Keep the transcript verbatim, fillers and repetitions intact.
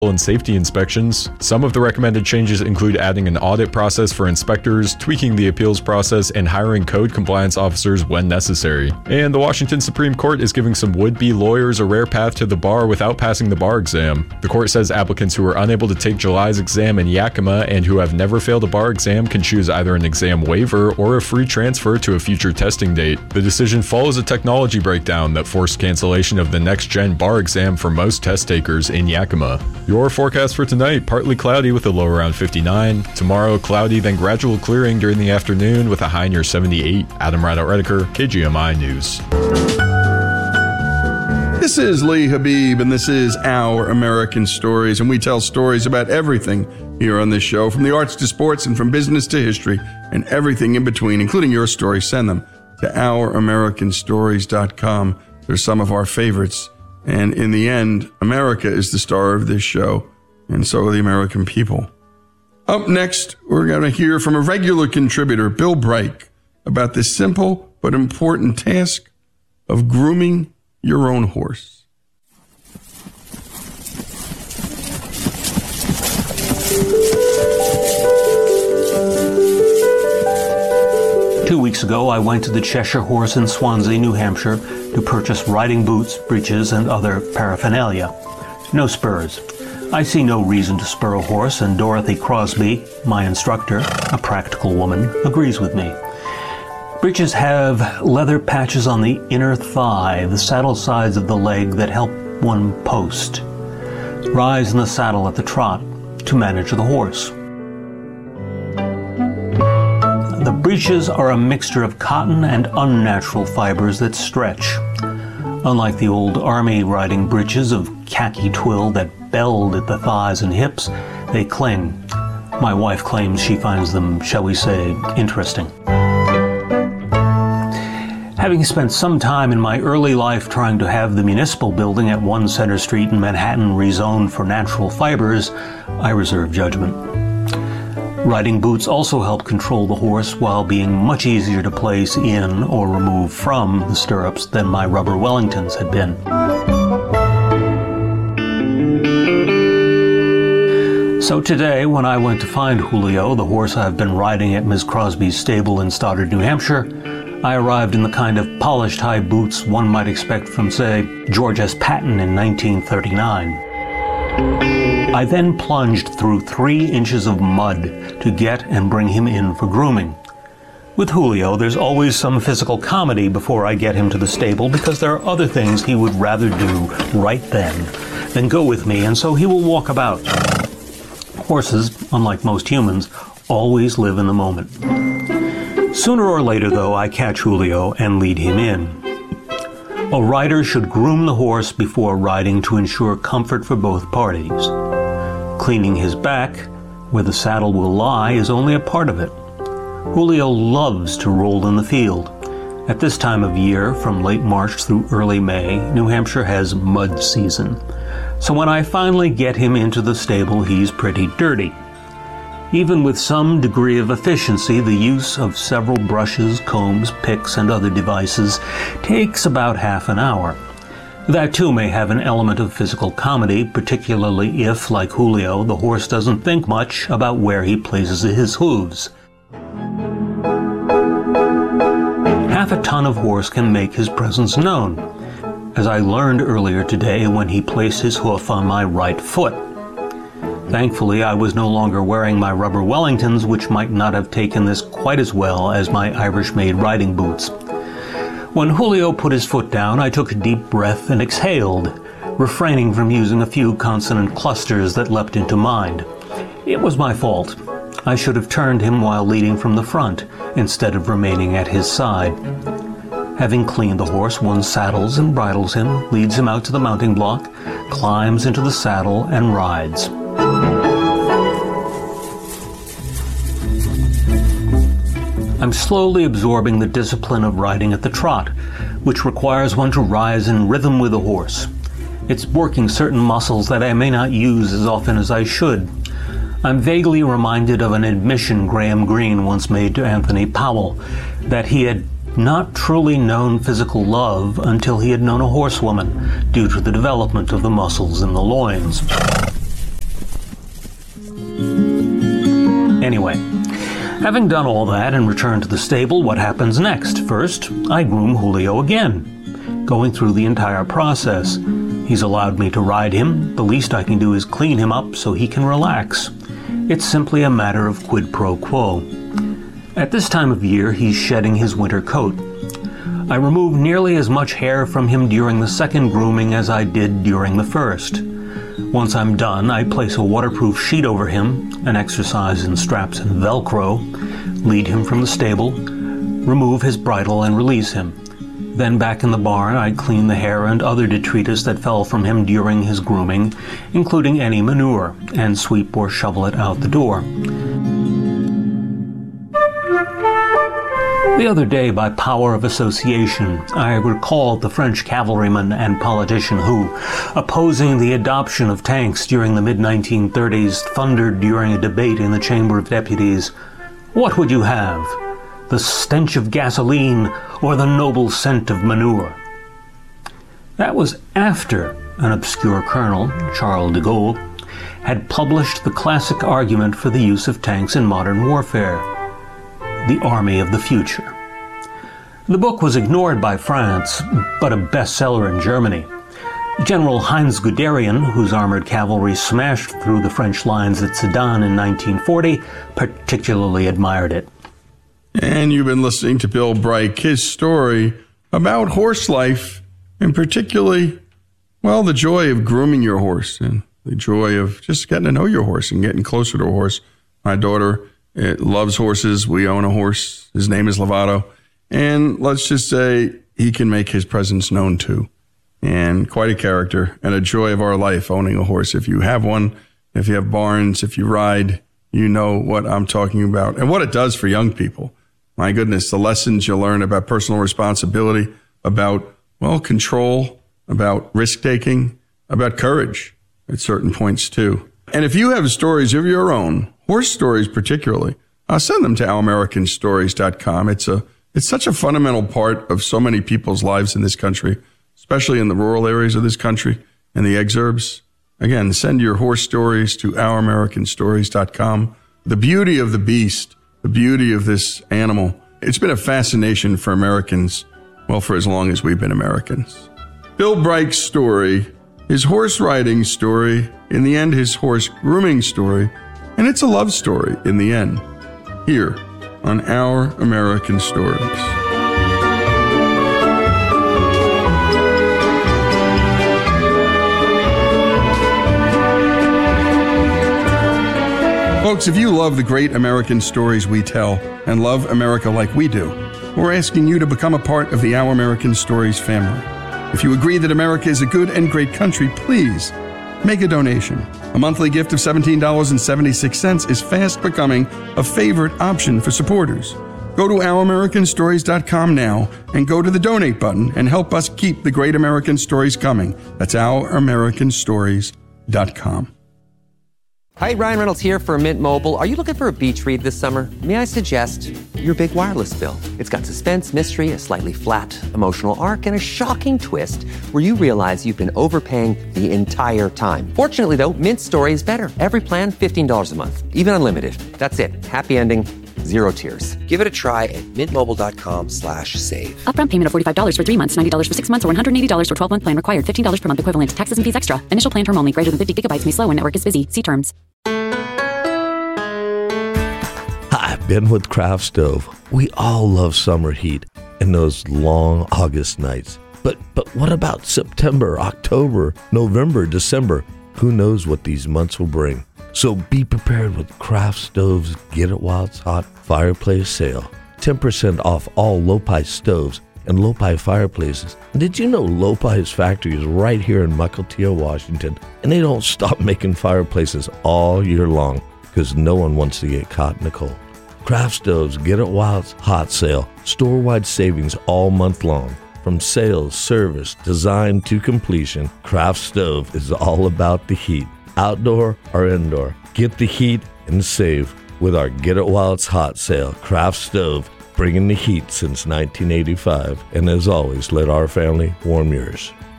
and safety inspections. Some of the recommended changes include adding an audit process for inspectors, tweaking the appeals process, and hiring code compliance officers when necessary. And the Washington Supreme Court is giving some would-be lawyers a rare path to the bar without passing the bar exam. The court says applicants who are unable to take July's exam in Yakima and who have never failed a bar exam can choose either an exam waiver or a free transfer to a future testing date. The decision follows a technology breakdown that forced cancellation of the next-gen bar exam for most test takers in Yakima. Your forecast for tonight, partly cloudy with a low around fifty-nine. Tomorrow, cloudy, then gradual clearing during the afternoon with a high near seventy-eight. Adam Rideout-Redeker, K G M I News. This is Lee Habib, and this is Our American Stories, and we tell stories about everything here on this show, from the arts to sports and from business to history and everything in between, including your stories. Send them to our american stories dot com. They're some of our favorites. And in the end, America is the star of this show, and so are the American people. Up next, we're going to hear from a regular contributor, Bill Bright, about the simple but important task of grooming your own horse. Two weeks ago, I went to the Cheshire Horse in Swansea, New Hampshire, to purchase riding boots, breeches, and other paraphernalia. No spurs. I see no reason to spur a horse, and Dorothy Crosby, my instructor, a practical woman, agrees with me. Breeches have leather patches on the inner thigh, the saddle sides of the leg that help one post. Rise in the saddle at the trot to manage the horse. The breeches are a mixture of cotton and unnatural fibers that stretch. Unlike the old army riding breeches of khaki twill that belled at the thighs and hips, they cling. My wife claims she finds them, shall we say, interesting. Having spent some time in my early life trying to have the municipal building at One Center Street in Manhattan rezoned for natural fibers, I reserve judgment. Riding boots also help control the horse while being much easier to place in or remove from the stirrups than my rubber Wellingtons had been. So today, when I went to find Julio, the horse I've been riding at Miz Crosby's stable in Stoddard, New Hampshire, I arrived in the kind of polished high boots one might expect from, say, George S. Patton in nineteen thirty-nine. I then plunged through three inches of mud to get and bring him in for grooming. With Julio, there's always some physical comedy before I get him to the stable because there are other things he would rather do right then than go with me, and so he will walk about. Horses, unlike most humans, always live in the moment. Sooner or later, though, I catch Julio and lead him in. A rider should groom the horse before riding to ensure comfort for both parties. Cleaning his back, where the saddle will lie, is only a part of it. Julio loves to roll in the field. At this time of year, from late March through early May, New Hampshire has mud season. So when I finally get him into the stable, he's pretty dirty. Even with some degree of efficiency, the use of several brushes, combs, picks, and other devices takes about half an hour. That too may have an element of physical comedy, particularly if, like Julio, the horse doesn't think much about where he places his hooves. Half a ton of horse can make his presence known, as I learned earlier today when he placed his hoof on my right foot. Thankfully, I was no longer wearing my rubber Wellingtons, which might not have taken this quite as well as my Irish-made riding boots. When Julio put his foot down, I took a deep breath and exhaled, refraining from using a few consonant clusters that leapt into mind. It was my fault. I should have turned him while leading from the front, instead of remaining at his side. Having cleaned the horse, one saddles and bridles him, leads him out to the mounting block, climbs into the saddle, and rides. I'm slowly absorbing the discipline of riding at the trot, which requires one to rise in rhythm with the horse. It's working certain muscles that I may not use as often as I should. I'm vaguely reminded of an admission Graham Greene once made to Anthony Powell, that he had not truly known physical love until he had known a horsewoman, due to the development of the muscles in the loins. Anyway, having done all that and returned to the stable, what happens next? First, I groom Julio again, going through the entire process. He's allowed me to ride him. The least I can do is clean him up so he can relax. It's simply a matter of quid pro quo. At this time of year, he's shedding his winter coat. I remove nearly as much hair from him during the second grooming as I did during the first. Once I'm done, I place a waterproof sheet over him, an exercise in straps and Velcro, lead him from the stable, remove his bridle and release him. Then back in the barn, I clean the hair and other detritus that fell from him during his grooming, including any manure, and sweep or shovel it out the door. The other day, by power of association, I recalled the French cavalryman and politician who, opposing the adoption of tanks during the mid nineteen thirties, thundered during a debate in the Chamber of Deputies, "What would you have? The stench of gasoline or the noble scent of manure?" That was after an obscure colonel, Charles de Gaulle, had published the classic argument for the use of tanks in modern warfare. The Army of the Future. The book was ignored by France, but a bestseller in Germany. General Heinz Guderian, whose armored cavalry smashed through the French lines at Sedan in nineteen forty, particularly admired it. And you've been listening to Bill Bright, his story about horse life, and particularly, well, the joy of grooming your horse and the joy of just getting to know your horse and getting closer to a horse. My daughter It loves horses. We own a horse. His name is Lovato. And let's just say he can make his presence known too. And quite a character and a joy of our life owning a horse. If you have one, if you have barns, if you ride, you know what I'm talking about and what it does for young people. My goodness, the lessons you learn about personal responsibility, about, well, control, about risk-taking, about courage at certain points too. And if you have stories of your own, horse stories particularly, I'll send them to our american stories dot com. It's a it's such a fundamental part of so many people's lives in this country, especially in the rural areas of this country and the exurbs. Again, send your horse stories to our american stories dot com. The beauty of the beast, the beauty of this animal, it's been a fascination for Americans, well, for as long as we've been Americans. Bill Bright's story, his horse riding story, in the end, his horse grooming story, and it's a love story in the end, here on Our American Stories. Folks, if you love the great American stories we tell and love America like we do, we're asking you to become a part of the Our American Stories family. If you agree that America is a good and great country, please make a donation. A monthly gift of seventeen dollars and seventy-six cents is fast becoming a favorite option for supporters. Go to our american stories dot com now and go to the donate button and help us keep the great American stories coming. That's our american stories dot com. Hi, Ryan Reynolds here for Mint Mobile. Are you looking for a beach read this summer? May I suggest your big wireless bill? It's got suspense, mystery, a slightly flat emotional arc, and a shocking twist where you realize you've been overpaying the entire time. Fortunately, though, Mint's story is better. Every plan, fifteen dollars a month, even unlimited. That's it. Happy ending, zero tears. Give it a try at mintmobile.com slash save. Upfront payment of forty-five dollars for three months, ninety dollars for six months, or one hundred eighty dollars for twelve-month plan required. fifteen dollars per month equivalent. Taxes and fees extra. Initial plan term only. Greater than fifty gigabytes may slow when network is busy. See terms. Hi, Ben with Craft Stove. We all love summer heat and those long August nights. But but what about September, October, November, December? Who knows what these months will bring? So be prepared with Craft Stove's Get It While It's Hot fireplace sale. ten percent off all Lopi stoves and Lopi fireplaces. And did you know Lopi's factory is right here in Mukilteo, Washington, and they don't stop making fireplaces all year long because no one wants to get caught in the cold. Craft Stove's Get It While It's Hot sale. Store-wide savings all month long. From sales, service, design to completion, Craft Stove is all about the heat. Outdoor or indoor, get the heat and save with our Get It While It's Hot sale. Craft Stove, bringing the heat since nineteen eighty-five. And as always, let our family warm yours.